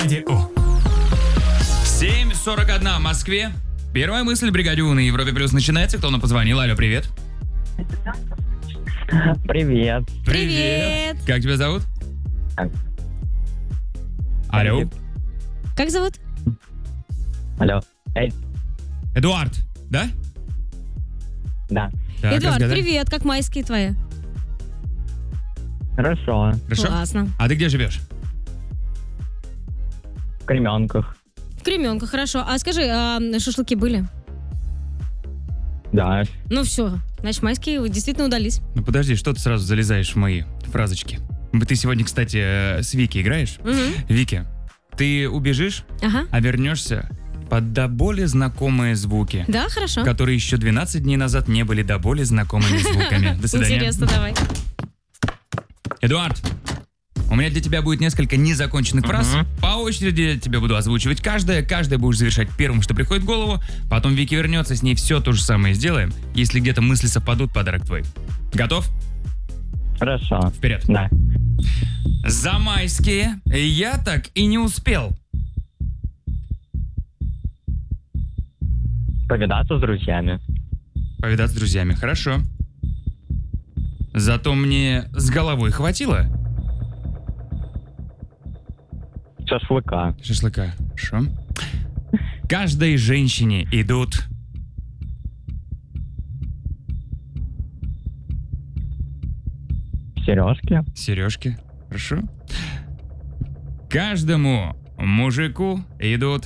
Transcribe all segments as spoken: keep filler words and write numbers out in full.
семь сорок один в Москве. Первая мысль в бригаде У на Европе Плюс начинается. Кто нам позвонил? Алло, привет. Привет. Привет. Как тебя зовут? Алло. Как зовут? Алло. Эй, Эдуард, да? да. Так, Эдуард, разгадай. привет, как майские твои? Хорошо. Хорошо? Классно. А ты где живешь? В Кременках. В Кременках, хорошо. А скажи, а шашлыки были? Да. Ну все, значит, майские действительно удались. Ну подожди, что ты сразу залезаешь в мои фразочки? Ты сегодня, кстати, э, с Вики играешь? Угу. Вики, ты убежишь, Ага. а вернешься под до боли знакомые звуки, Да, хорошо. которые еще двенадцать дней назад не были до боли знакомыми звуками. До свидания. Интересно, давай. Эдуард, у меня для тебя будет несколько незаконченных фраз. Мгм. По очереди я тебе буду озвучивать каждое. Каждое будешь завершать первым, что приходит в голову. Потом Вики вернется, с ней все то же самое сделаем. Если где-то мысли совпадут, подарок твой. Готов? Хорошо. Вперед. Да. За майские я так и не успел. Повидаться с друзьями. Повидаться с друзьями, хорошо. Зато мне с головой хватило Шашлыка. шашлыка. Хорошо. Каждой женщине идут Сережки. сережки. Хорошо. Каждому мужику идут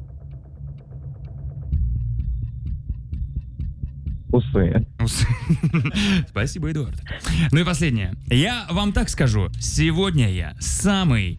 Усы. усы. Спасибо, Эдуард. Ну и последнее. Я вам так скажу. Сегодня я самый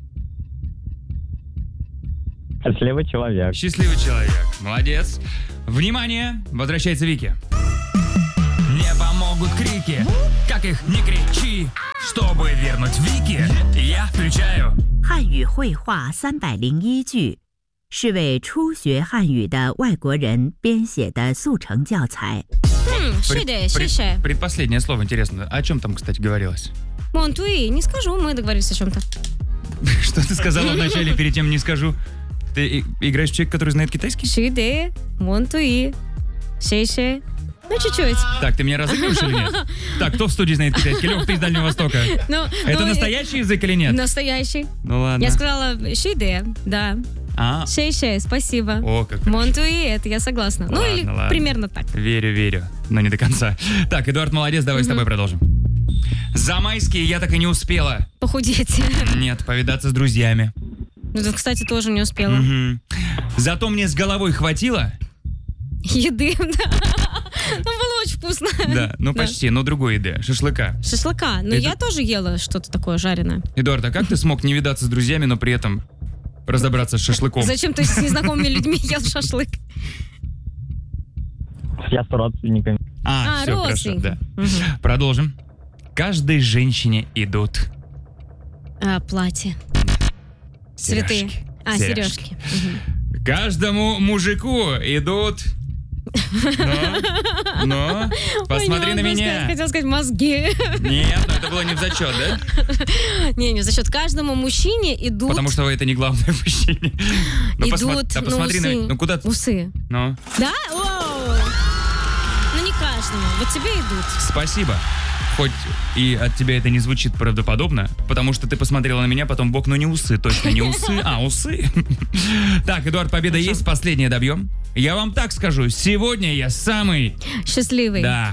Счастливый человек. счастливый человек. Молодец. Внимание! Возвращается Вики. Не помогут крики, как их не кричи. Чтобы вернуть Вики, я включаю 汉语绘画三百零一句，是为初学汉语的外国人编写的速成教材。 Хм, шиде, Пред- шише. Предпоследнее слово интересно. О чем там, кстати, говорилось? Монтуи, не скажу, мы договорились о чем-то. Что ты сказала вначале, перед тем не скажу? Ты и- играешь в человека, который знает китайский? Шиде, монтуи, шише. Ну, чуть-чуть. Так, ты меня разыгрываешь или нет? Так, кто в студии знает китайский? Лёх, ты из Дальнего Востока. Ну, Это ну, настоящий язык или нет? Настоящий. Ну ладно. Я сказала шиде, да. А, Шей-шей, спасибо. о, как Монтуи, это я согласна. ну Ладно, или ладно. примерно так. Верю, верю, но не до конца. Так, Эдуард, молодец, давай с тобой продолжим. За майские я так и не успела. Похудеть. Нет, повидаться с друзьями. Ну, это, кстати, тоже не успела. Мгм. Зато мне с головой хватило. Еды, да. Ну, было очень вкусно. Да, ну почти, но другой еды. Шашлыка. Шашлыка. Ну, Это- я тоже ела что-то такое жареное. Эдуард, а как ты смог не видаться с друзьями, но при этом разобраться с шашлыком? Зачем ты с незнакомыми людьми ел шашлык? Я с родственниками. А, А, все, хорошо, родственники. да. Мгм. Продолжим. Каждой женщине идут А, платье. Цветы. сережки. А, сережки. Мгм. Каждому мужику идут... Но, но, посмотри Ой, на не могу меня. сказать, хотела сказать мозги. Нет, ну это было не в зачет, да? Не, не, за счет каждому мужчине идут... Потому что это не главное в мужчине. Ну, посма- идут, да ну, посмотри на... усы. Ну, куда ты? Усы. Ну, Да? Оу. Ну, не каждому. Вот тебе идут. спасибо. Хоть и от тебя это не звучит правдоподобно, потому что ты посмотрела на меня, потом в бок, ну не усы, точно не усы, а усы. Так, Эдуард, победа есть, последнее добьем. Я вам так скажу, сегодня я самый... Счастливый. Да.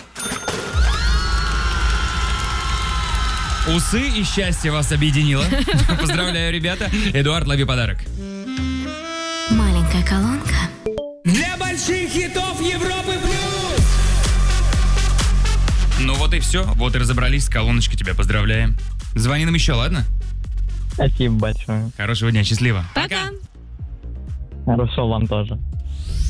Усы и счастье вас объединило. Поздравляю, ребята. Эдуард, лови подарок. Маленькая колонка. Для больших хитов Европы плюс! Ну вот и все. Вот и разобрались с колоночкой. Тебя поздравляем. Звони нам еще, ладно? Спасибо большое. Хорошего дня, счастливо. Пока. Хорошо вам тоже.